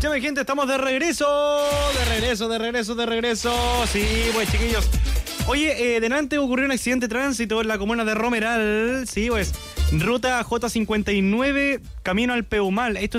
Ya mi gente, estamos de regreso. Sí, pues chiquillos. Oye, delante ocurrió un accidente de tránsito en la comuna de Romeral. Sí, pues, ruta J59, camino al Peumal. Esto